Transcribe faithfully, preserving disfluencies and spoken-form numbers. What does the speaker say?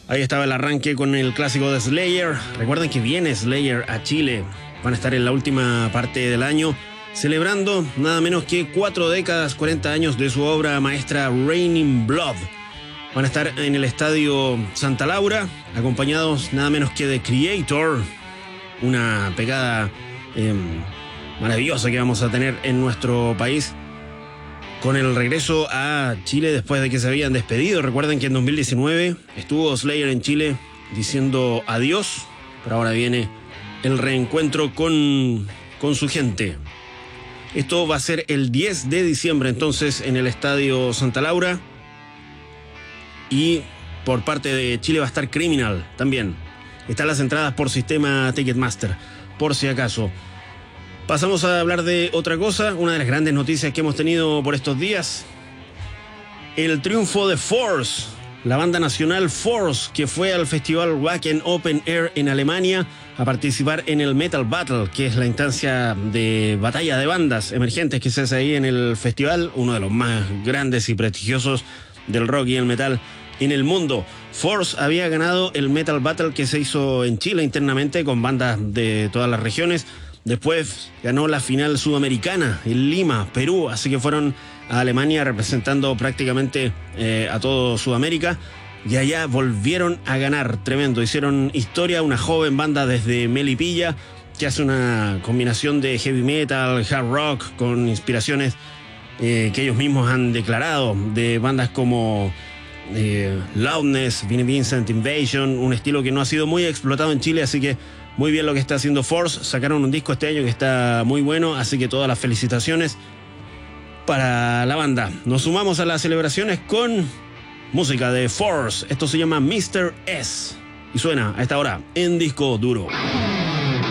Ahí estaba el arranque con el clásico de Slayer. Recuerden que viene Slayer a Chile. Van a estar en la última parte del año celebrando nada menos que cuatro décadas, cuarenta años de su obra maestra Raining Blood. Van a estar en el Estadio Santa Laura, acompañados nada menos que de Creator, una pegada eh, maravillosa que vamos a tener en nuestro país con el regreso a Chile después de que se habían despedido. Recuerden que en dos mil diecinueve estuvo Slayer en Chile diciendo adiós, pero ahora viene el reencuentro con, con su gente. Esto va a ser el diez de diciembre entonces en el Estadio Santa Laura. Y por parte de Chile va a estar Criminal también. Están las entradas por sistema Ticketmaster, por si acaso. Pasamos a hablar de otra cosa, una de las grandes noticias que hemos tenido por estos días. El triunfo de Force, la banda nacional Force, que fue al festival Wacken Open Air en Alemania a participar en el Metal Battle, que es la instancia de batalla de bandas emergentes que se hace ahí en el festival, uno de los más grandes y prestigiosos del rock y el metal en el mundo. Force había ganado el Metal Battle que se hizo en Chile internamente con bandas de todas las regiones. Después ganó la final sudamericana en Lima, Perú, así que fueron a Alemania representando prácticamente eh, a todo Sudamérica. Y allá volvieron a ganar, tremendo. Hicieron historia, una joven banda desde Melipilla que hace una combinación de heavy metal, hard rock, con inspiraciones eh, que ellos mismos han declarado, de bandas como eh, Loudness, Vinnie Vincent Invasion, un estilo que no ha sido muy explotado en Chile, así que muy bien lo que está haciendo Force. Sacaron un disco este año que está muy bueno, así que todas las felicitaciones para la banda. Nos sumamos a las celebraciones con música de Force. Esto se llama mister S y suena a esta hora en Disco Duro.